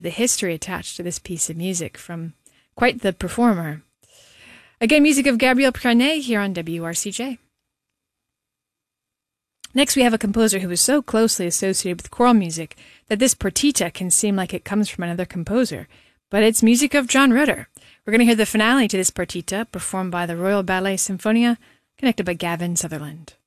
the history attached to this piece of music from quite the performer. Again, music of Gabriel Prianet here on WRCJ. Next, we have a composer who is so closely associated with choral music that this partita can seem like it comes from another composer, but it's music of John Ritter. We're going to hear the finale to this partita performed by the Royal Ballet Symphonia, conducted by Gavin Sutherland.